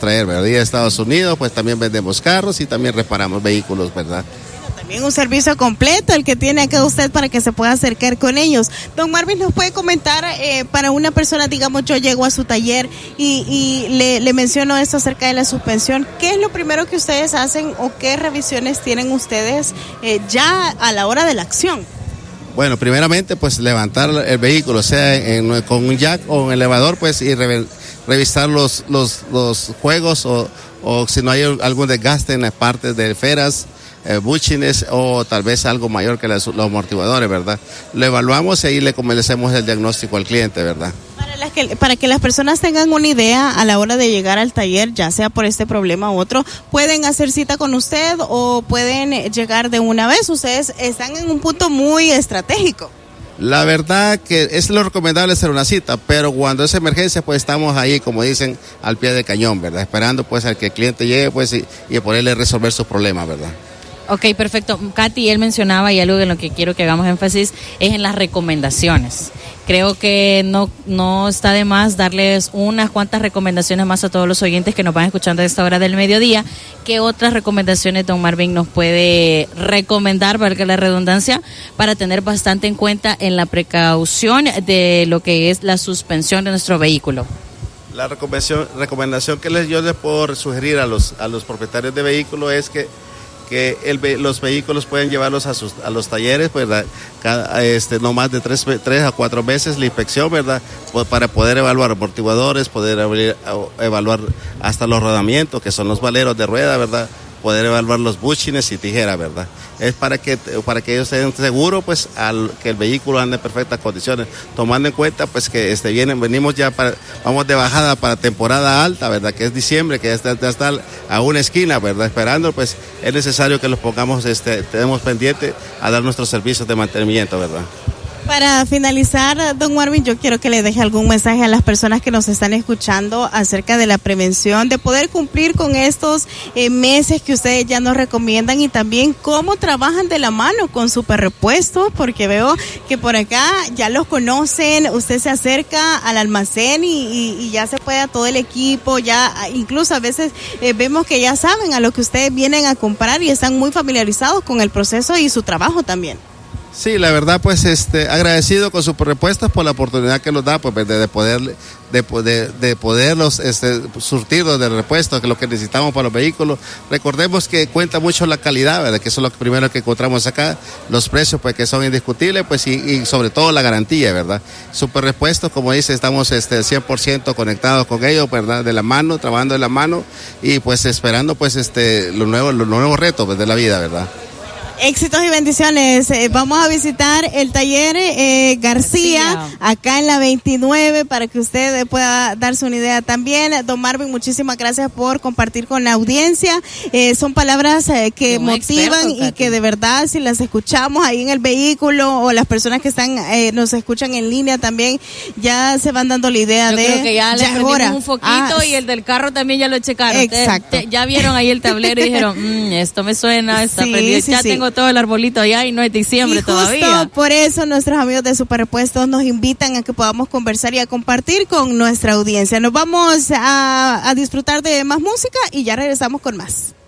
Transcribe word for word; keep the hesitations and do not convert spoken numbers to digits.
traer, ¿verdad? Y de Estados Unidos, pues también vendemos carros y también reparamos vehículos, ¿verdad? También un servicio completo el que tiene acá usted para que se pueda acercar con ellos. Don Marvin, ¿nos puede comentar eh, para una persona, digamos, yo llego a su taller y, y le, le menciono esto acerca de la suspensión? ¿Qué es lo primero que ustedes hacen o qué revisiones tienen ustedes eh, ya a la hora de la acción? Bueno, primeramente, pues levantar el vehículo, sea en, con un jack o un elevador, pues y re, revisar los, los, los juegos o, o si no hay algún desgaste en las partes de feras, Eh, bushings o tal vez algo mayor que las, los amortiguadores, ¿verdad? Lo evaluamos y ahí le comencemos el diagnóstico al cliente, ¿verdad? Para, las que, para que las personas tengan una idea a la hora de llegar al taller, ya sea por este problema u otro, ¿pueden hacer cita con usted o pueden llegar de una vez? Ustedes están en un punto muy estratégico. La verdad que es lo recomendable hacer una cita, pero cuando es emergencia, pues estamos ahí, como dicen, al pie del cañón, ¿verdad? Esperando pues al que el cliente llegue pues y, y poderle resolver su problema, ¿verdad? Ok, perfecto. Katy, él mencionaba, y algo en lo que quiero que hagamos énfasis, es en las recomendaciones. Creo que no, no está de más darles unas cuantas recomendaciones más a todos los oyentes que nos van escuchando a esta hora del mediodía. ¿Qué otras recomendaciones don Marvin nos puede recomendar, valga la redundancia, para tener bastante en cuenta en la precaución de lo que es la suspensión de nuestro vehículo? La recomendación, recomendación que les, yo les puedo sugerir a los, a los propietarios de vehículos es que que el, los vehículos pueden llevarlos a, sus, a los talleres, ¿verdad? Cada, este, no más de tres, tres a cuatro veces la inspección, ¿verdad? Para poder evaluar amortiguadores, poder evaluar hasta los rodamientos, que son los valeros de rueda, ¿verdad? Poder evaluar los bushings y tijeras, ¿verdad? Es para que para que ellos estén seguros, pues, al que el vehículo ande en perfectas condiciones, tomando en cuenta, pues, que este vienen, venimos ya para, vamos de bajada para temporada alta, ¿verdad? Que es diciembre, que ya está, ya está a una esquina, ¿verdad? Esperando, pues, es necesario que los pongamos, este, tenemos pendiente a dar nuestros servicios de mantenimiento, ¿verdad? Para finalizar, don Marvin, yo quiero que le deje algún mensaje a las personas que nos están escuchando acerca de la prevención, de poder cumplir con estos eh, meses que ustedes ya nos recomiendan y también cómo trabajan de la mano con Super Repuesto, porque veo que por acá ya los conocen, usted se acerca al almacén y, y, y ya se puede a todo el equipo, ya incluso a veces eh, vemos que ya saben a lo que ustedes vienen a comprar y están muy familiarizados con el proceso y su trabajo también. Sí, la verdad, pues, este, agradecido con Super Repuestos por la oportunidad que nos da, pues, de, de poder, de, de, de poderlos, este, surtirlos de repuestos, que es lo que necesitamos para los vehículos. Recordemos que cuenta mucho la calidad, ¿verdad? Que eso es lo primero que encontramos acá, los precios, pues, que son indiscutibles, pues, y, y sobre todo la garantía, ¿verdad? Super Repuestos, como dice, estamos, este, cien por ciento conectados con ellos, ¿verdad? De la mano, trabajando de la mano, y, pues, esperando, pues, este, los nuevos, los nuevos retos, pues, de la vida, ¿verdad? Éxitos y bendiciones. Eh, vamos a visitar el taller eh, García, García, acá en la veintinueve, para que usted pueda darse una idea también. Don Marvin, muchísimas gracias por compartir con la audiencia. Eh, son palabras eh, que Un motivan experto, y que de verdad, si las escuchamos ahí en el vehículo o las personas que están eh, nos escuchan en línea también, ya se van dando la idea. Yo de creo que ya, ya le prendimos un foquito ah, y el del carro también ya lo checaron. Exacto. Te, te, ya vieron ahí el tablero y dijeron, mmm, esto me suena, está sí, prendido. Sí, ya sí. Tengo todo el arbolito allá y no es diciembre y justo todavía. Por eso nuestros amigos de Super Repuestos nos invitan a que podamos conversar y a compartir con nuestra audiencia. Nos vamos a, a disfrutar de más música y ya regresamos con más.